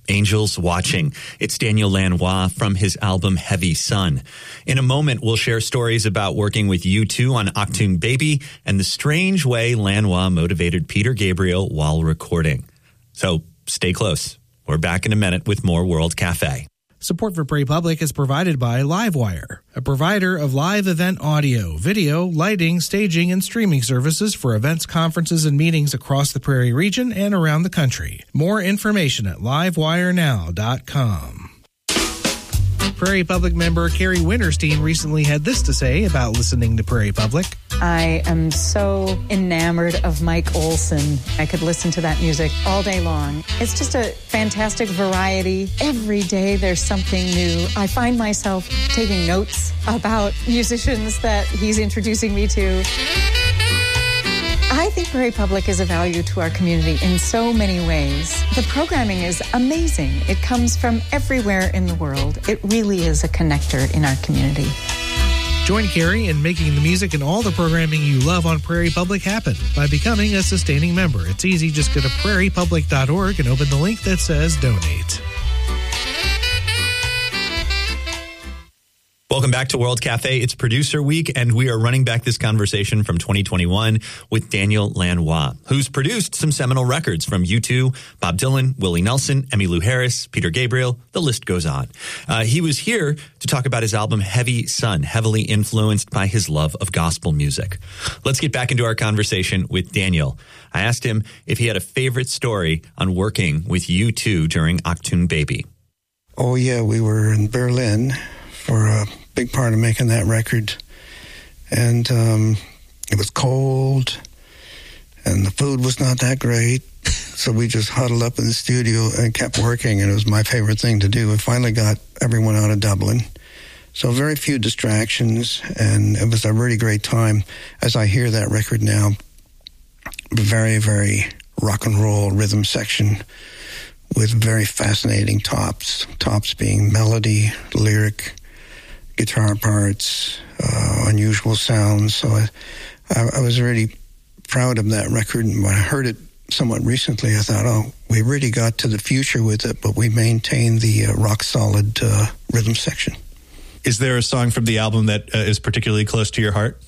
Angels Watching. It's Daniel Lanois from his album Heavy Sun. In a moment, we'll share stories about working with U2 on Achtung Baby and the strange way Lanois motivated Peter Gabriel while recording. So stay close. We're back in a minute with more World Cafe. Support for Prairie Public is provided by Livewire, a provider of live event audio, video, lighting, staging, and streaming services for events, conferences, and meetings across the Prairie region and around the country. More information at livewirenow.com. Prairie Public member Carrie Winterstein recently had this to say about listening to Prairie Public. I am so enamored of Mike Olson. I could listen to that music all day long. It's just a fantastic variety. Every day there's something new. I find myself taking notes about musicians that he's introducing me to. I think Prairie Public is a value to our community in so many ways. The programming is amazing. It comes from everywhere in the world. It really is a connector in our community. Join Carrie in making the music and all the programming you love on Prairie Public happen by becoming a sustaining member. It's easy. Just go to prairiepublic.org and open the link that says donate. Welcome back to World Cafe. It's Producer Week, and we are running back this conversation from 2021 with Daniel Lanois, who's produced some seminal records from U2, Bob Dylan, Willie Nelson, Emmylou Harris, Peter Gabriel. The list goes on. He was here to talk about his album Heavy Sun, heavily influenced by his love of gospel music. Let's get back into our conversation with Daniel. I asked him if he had a favorite story on working with U2 during Achtung Baby. Oh, yeah, we were in Berlin for a big part of making that record. And it was cold, and the food was not that great. So we just huddled up in the studio and kept working, and it was my favorite thing to do. We finally got everyone out of Dublin. So very few distractions, and it was a really great time. As I hear that record now, very, very rock and roll rhythm section with very fascinating tops being melody, lyric, guitar parts, unusual sounds. So I was really proud of that record. And when I heard it somewhat recently, I thought, oh, we really got to the future with it, but we maintained the rock-solid rhythm section. Is there a song from the album that is particularly close to your heart?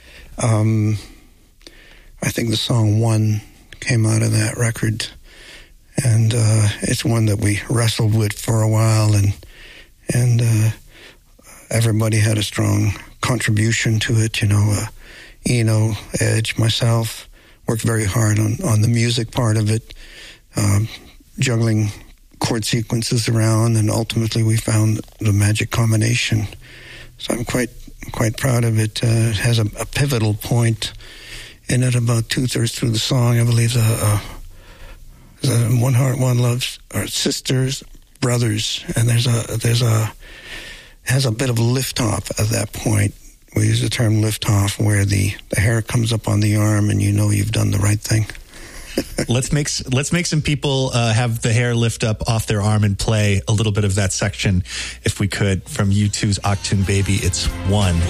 I think the song One came out of that record, and it's one that we wrestled with for a while, and everybody had a strong contribution to it. Eno, Edge, myself worked very hard on the music part of it, juggling chord sequences around, and ultimately we found the magic combination. So I'm quite proud of it. It has a pivotal point in it about 2/3 through the song. I believe the One Heart, One Love are sisters, brothers, and there's a has a bit of a lift-off at that point. We use the term lift-off, where the hair comes up on the arm and you know you've done the right thing. Let's make some people have the hair lift up off their arm and play a little bit of that section, if we could, from U2's Achtung Baby. It's One.